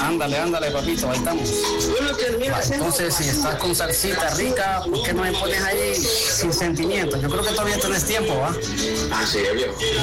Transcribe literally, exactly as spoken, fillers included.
Ándale, ándale, papito, ahí estamos. Va, entonces, si estás con salsita rica, ¿por qué no me pones ahí sin sentimiento? Yo creo que todavía tienes tiempo, ¿va? Así es, viejo.